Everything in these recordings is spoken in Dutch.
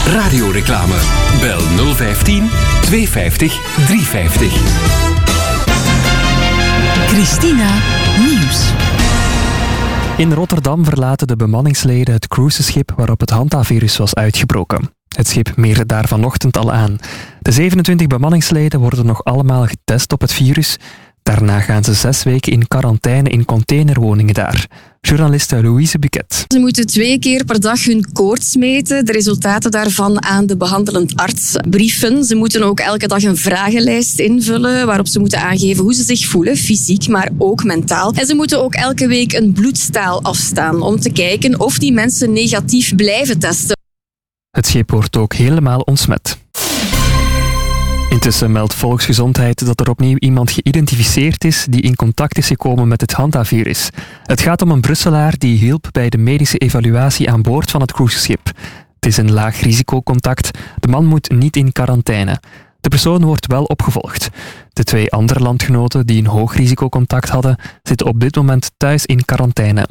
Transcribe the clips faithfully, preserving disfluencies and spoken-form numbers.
Radioreclame. Bel nul vijftien tweehonderdvijftig driehonderdvijftig. Christina Nieuws. In Rotterdam verlaten de bemanningsleden het cruiseschip waarop het hantavirus was uitgebroken. Het schip meerde daar vanochtend al aan. De zevenentwintig bemanningsleden worden nog allemaal getest op het virus. Daarna gaan ze zes weken in quarantaine in containerwoningen daar. Journaliste Louise Buquet. Ze moeten twee keer per dag hun koorts meten. De resultaten daarvan aan de behandelend arts brieven. Ze moeten ook elke dag een vragenlijst invullen waarop ze moeten aangeven hoe ze zich voelen, fysiek, maar ook mentaal. En ze moeten ook elke week een bloedstaal afstaan om te kijken of die mensen negatief blijven testen. Het schip wordt ook helemaal ontsmet. Intussen meldt Volksgezondheid dat er opnieuw iemand geïdentificeerd is die in contact is gekomen met het hantavirus. Het gaat om een Brusselaar die hielp bij de medische evaluatie aan boord van het cruiseschip. Het is een laag risicocontact. De man moet niet in quarantaine. De persoon wordt wel opgevolgd. De twee andere landgenoten die een hoog risicocontact hadden, zitten op dit moment thuis in quarantaine.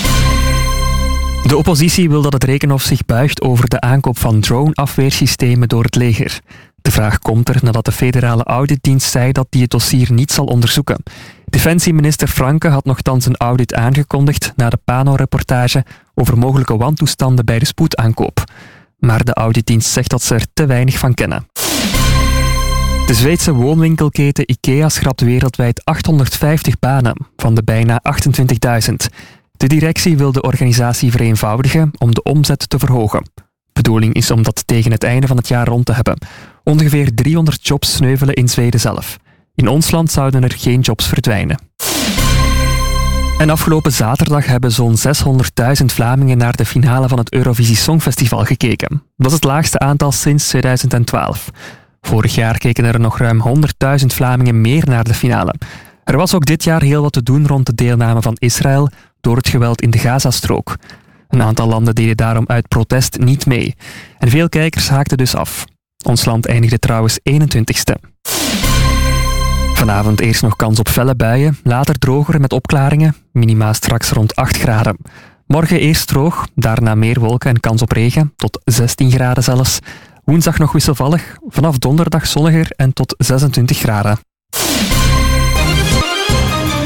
De oppositie wil dat het Rekenhof zich buigt over de aankoop van drone-afweersystemen door het leger. De vraag komt er nadat de federale auditdienst zei dat die het dossier niet zal onderzoeken. Defensieminister Franke had nochtans een audit aangekondigd na de Pano-reportage over mogelijke wantoestanden bij de spoedaankoop. Maar de auditdienst zegt dat ze er te weinig van kennen. De Zweedse woonwinkelketen IKEA schrapt wereldwijd achthonderdvijftig banen van de bijna achtentwintigduizend. De directie wil de organisatie vereenvoudigen om de omzet te verhogen. De bedoeling is om dat tegen het einde van het jaar rond te hebben. Ongeveer driehonderd jobs sneuvelen in Zweden zelf. In ons land zouden er geen jobs verdwijnen. En afgelopen zaterdag hebben zo'n zeshonderdduizend Vlamingen naar de finale van het Eurovisie Songfestival gekeken. Dat is het laagste aantal sinds tweeduizend twaalf. Vorig jaar keken er nog ruim honderdduizend Vlamingen meer naar de finale. Er was ook dit jaar heel wat te doen rond de deelname van Israël door het geweld in de Gazastrook. Een aantal landen deden daarom uit protest niet mee. En veel kijkers haakten dus af. Ons land eindigde trouwens eenentwintigste. Vanavond eerst nog kans op felle buien, later droger met opklaringen, minima straks rond acht graden. Morgen eerst droog, daarna meer wolken en kans op regen, tot zestien graden zelfs. Woensdag nog wisselvallig, vanaf donderdag zonniger en tot zesentwintig graden.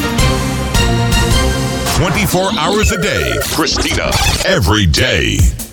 twenty-four hours a day. Christina. Every day.